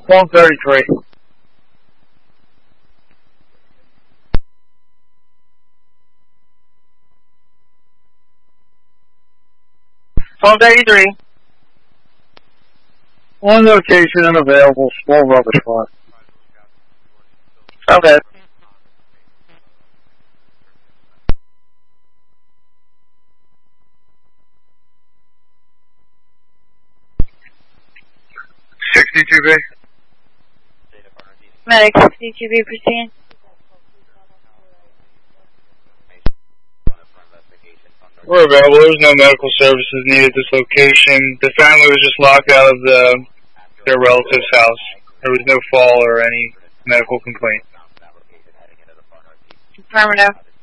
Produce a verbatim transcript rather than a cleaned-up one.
one thirty-three. one thirty-three. One location unavailable, small rubber spot. Okay. sixty-two B. Medic sixty-two B, proceed. We're available. There was no medical services needed at this location. The family was just locked out of the their relative's house. There was no fall or any medical complaint. Affirmative.